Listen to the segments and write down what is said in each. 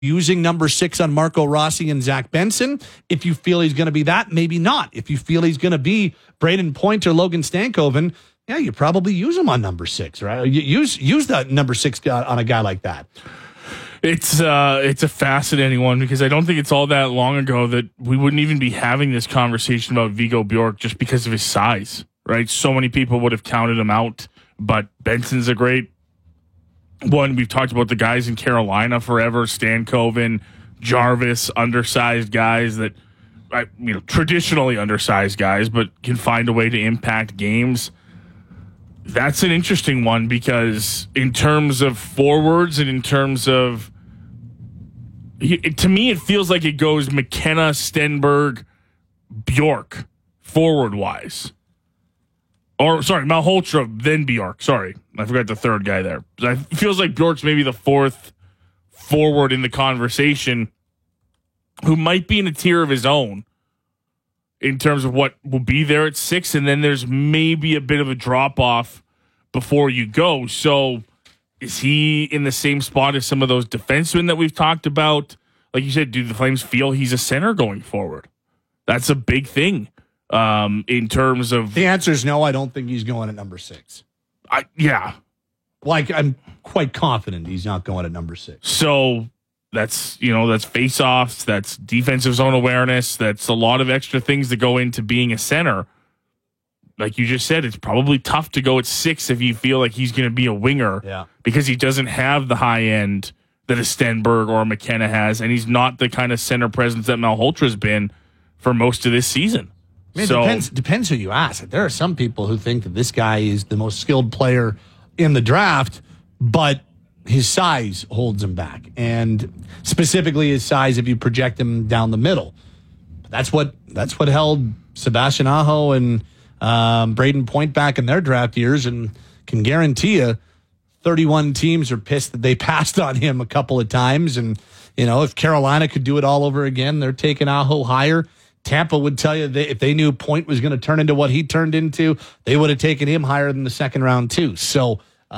using number 6 on Marco Rossi and Zach Benson. If you feel he's going to be that, maybe not. If you feel he's going to be Braden Point or Logan Stankoven, yeah, you probably use him on number 6, right? Use that number 6 guy on a guy like that. It's a fascinating one because I don't think it's all that long ago that we wouldn't even be having this conversation about Viggo Bjork just because of his size, right? So many people would have counted him out, but Benson's a great one. We've talked about the guys in Carolina forever, Stankoven, Jarvis, undersized guys that, traditionally undersized guys, but can find a way to impact games. That's an interesting one because in terms of forwards and in terms of, to me, it feels like it goes McKenna, Stenberg, Bjork, forward-wise. Or, sorry, Malhotra, then Bjork. Sorry, I forgot the third guy there. It feels like Bjork's maybe the fourth forward in the conversation who might be in a tier of his own in terms of what will be there at 6, and then there's maybe a bit of a drop-off before you go. So is he in the same spot as some of those defensemen that we've talked about? Like you said, do the Flames feel he's a center going forward? That's a big thing in terms of... The answer is no, I don't think he's going at number 6. Yeah. Like, I'm quite confident he's not going at number 6. So... That's face-offs, that's defensive zone awareness, that's a lot of extra things that go into being a center. Like you just said, it's probably tough to go at 6 if you feel like he's going to be a winger because he doesn't have the high end that a Stenberg or a McKenna has, and he's not the kind of center presence that Malhotra's been for most of this season. Depends who you ask. There are some people who think that this guy is the most skilled player in the draft, but his size holds him back, and specifically his size if you project him down the middle. That's what held Sebastian Aho and Braden Point back in their draft years, and can guarantee you 31 teams are pissed that they passed on him a couple of times. And if Carolina could do it all over again, they're taking Aho higher. Tampa would tell you that if they knew Point was going to turn into what he turned into, they would have taken him higher than the second round too. So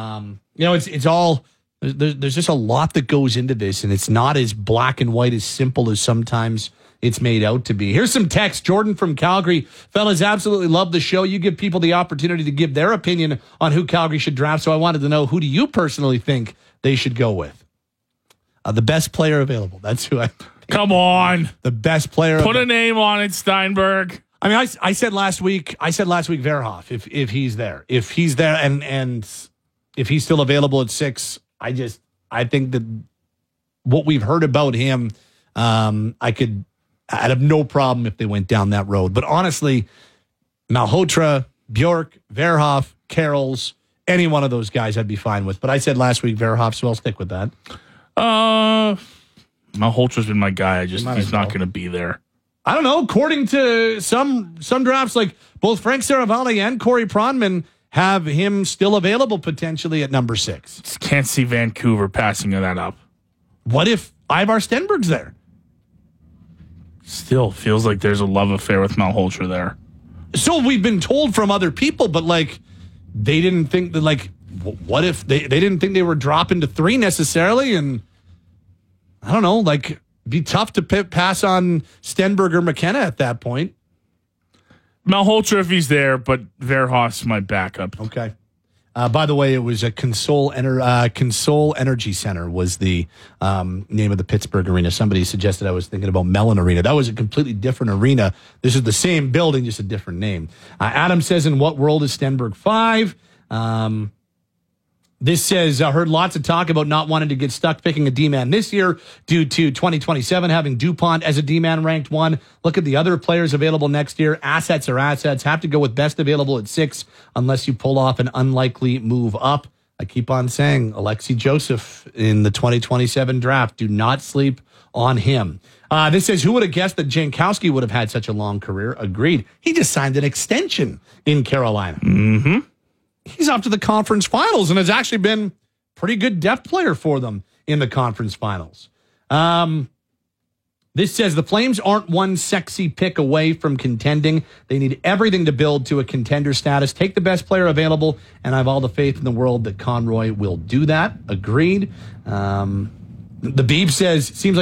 it's all... There's just a lot that goes into this, and it's not as black and white, as simple as sometimes it's made out to be. Here's some text. Jordan from Calgary. Fellas, absolutely love the show. You give people the opportunity to give their opinion on who Calgary should draft, so I wanted to know, who do you personally think they should go with? The best player available. That's who I think. Come on. The best player. Put a name on it, Steinberg. I mean, I said last week Verhoff, if he's there. If he's there and if he's still available at 6, I think that what we've heard about him, I'd have no problem if they went down that road. But honestly, Malhotra, Bjork, Verhoff, Carols, any one of those guys I'd be fine with. But I said last week Verhoff, so I'll stick with that. Malhotra's been my guy. He's not going to be there. I don't know. According to some drafts, like both Frank Saravalli and Corey Pronman have him still available potentially at number 6. Just can't see Vancouver passing that up. What if Ivar Stenberg's there? Still feels like there's a love affair with Malhotra there. So we've been told from other people, but they didn't think that, what if they didn't think they were dropping to 3 necessarily? And I don't know, be tough to pass on Stenberg or McKenna at that point. Malhotra if he's there, but Verhoff's my backup. Okay. By the way, it was a Console Energy Center was the name of the Pittsburgh arena. Somebody suggested I was thinking about Mellon Arena. That was a completely different arena. This is the same building, just a different name. Adam says, in what world is Stenberg 5? This says, I heard lots of talk about not wanting to get stuck picking a D-man this year due to 2027 having DuPont as a D-man ranked 1. Look at the other players available next year. Assets are assets. Have to go with best available at 6 unless you pull off an unlikely move up. I keep on saying Alexei Joseph in the 2027 draft. Do not sleep on him. This says, who would have guessed that Jankowski would have had such a long career? Agreed. He just signed an extension in Carolina. Mm-hmm. He's up to the conference finals and has actually been pretty good depth player for them in the conference finals. This says the Flames aren't one sexy pick away from contending. They need everything to build to a contender status. Take the best player available, and I have all the faith in the world that Conroy will do that. Agreed. The Beeb says, seems like